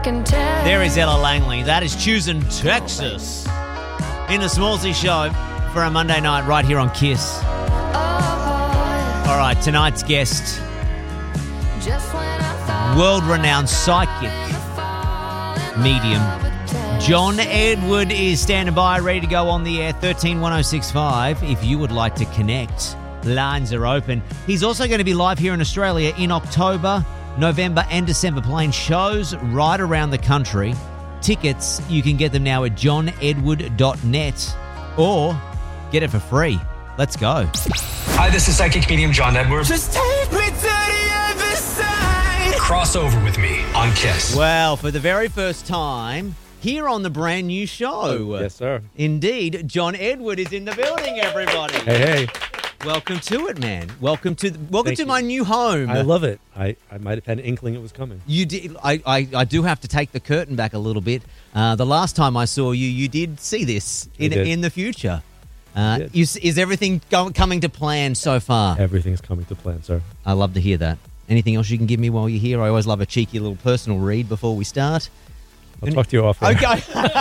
can tell. There is Ella Langley. That is Choosing Texas in the Smallsy Show for a Monday night right here on Kiss. All right, tonight's guest, world-renowned psychic medium John Edward is standing by, ready to go on the air. 131065. If you would like to connect, lines are open. He's also going to be live here in Australia in October, November and December, playing shows right around the country. Tickets, you can get them now at johnedward.net or get it for free. Let's go. Hi, this is psychic medium John Edwards. Just take me to the other side. Crossover with me on Kiss. Well, for the very first time here on the brand new show. Yes, sir. Indeed, John Edward is in the building, everybody. Hey. Welcome to it, man. Welcome to Thank you. my new home. I love it. I might have had an inkling it was coming. You did. I do have to take the curtain back a little bit. The last time I saw you, you did see this in the future. Is everything coming to plan so far? Everything's coming to plan, sir. I love to hear that. Anything else you can give me while you're here? I always love a cheeky little personal read before we start. I'll talk to you off. Okay.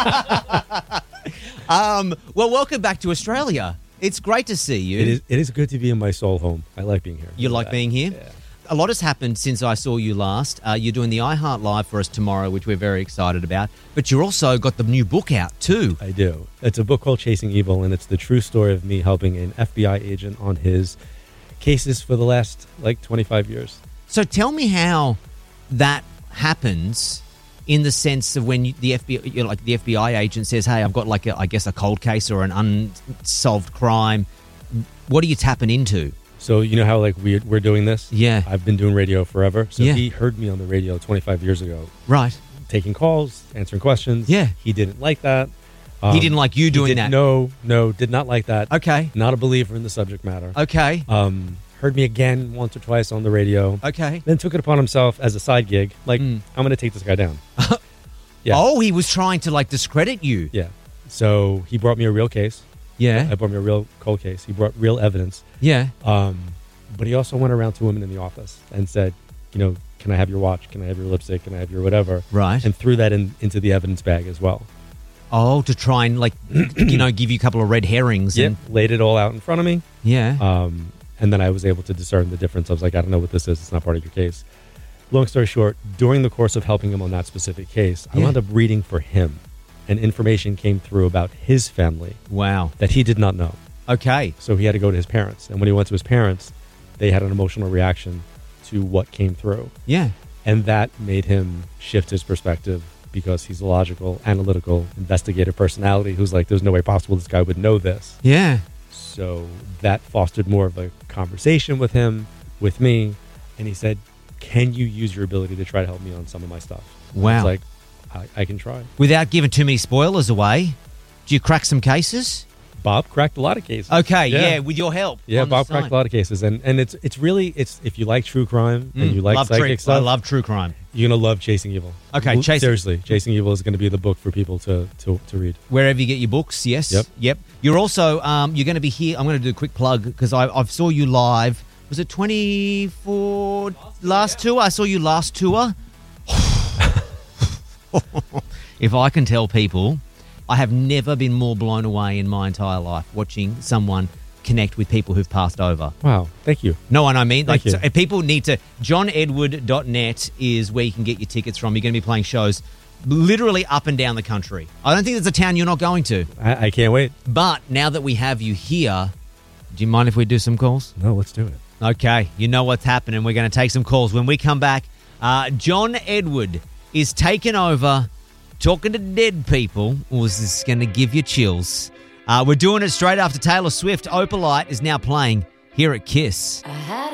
Well, welcome back to Australia. It's great to see you. It is good to be in my soul home. I like being here. You like being here? Yeah. A lot has happened since I saw you last. You're doing the iHeart Live for us tomorrow, which we're very excited about. But you're also got the new book out too. I do. It's a book called Chasing Evil, and it's the true story of me helping an FBI agent on his cases for the last 25 years. So tell me how that happens in the sense of when the FBI agent says, "Hey, I've got a cold case or an unsolved crime." What are you tapping into? So you know how we're doing this? Yeah. I've been doing radio forever. So Yeah. he heard me on the radio 25 years ago. Right. Taking calls, answering questions. Yeah. He didn't like that. He didn't like you doing that. No, did not like that. Okay. Not a believer in the subject matter. Okay. Heard me again once or twice on the radio. Okay. Then took it upon himself as a side gig. I'm going to take this guy down. Yeah. Oh, he was trying to discredit you. Yeah. So he brought me a real case. Yeah. I brought me a real cold case. He brought real evidence. Yeah. But he also went around to women in the office and said, can I have your watch? Can I have your lipstick? Can I have your whatever? Right. And threw that into the evidence bag as well. Oh, to try and give you a couple of red herrings. Yep. And, Laid it all out in front of me. yeah. And then I was able to discern the difference. I was like, I don't know what this is. It's not part of your case. Long story short, during the course of helping him on that specific case, I wound up reading for him. And information came through about his family Wow. that he did not know. Okay. So he had to go to his parents. And when he went to his parents, they had an emotional reaction to what came through. Yeah. And that made him shift his perspective because he's a logical, analytical, investigative personality who's like, there's no way possible this guy would know this. Yeah. So that fostered more of a conversation with him, with me. And he said, can you use your ability to try to help me on some of my stuff? Wow. I was like, I can try. Without giving too many spoilers away, do you crack some cases? Bob cracked a lot of cases. Okay, yeah, with your help. Yeah, on the Bob side. cracked a lot of cases. And it's really if you like true crime and you like psychic stuff, I love true crime. you're going to love Chasing Evil. Okay, seriously, Chasing Evil is going to be the book for people to read. Wherever you get your books, yes. Yep. You're also, you're going to be here. I'm going to do a quick plug because I saw you live. Was it 24 last tour? I saw you last tour. If I can tell people, I have never been more blown away in my entire life watching someone connect with people who've passed over. Wow, thank you. No one I mean. Thank you. So if people need to, johnedward.net is where you can get your tickets from. You're going to be playing shows literally up and down the country. I don't think there's a town you're not going to. I can't wait. But now that we have you here, do you mind if we do some calls? No, let's do it. Okay, you know what's happening. We're going to take some calls. When we come back, John Edward is taking over, talking to dead people. Oh, this is going to give you chills. We're doing it straight after Taylor Swift. Opalite is now playing here at Kiss. I had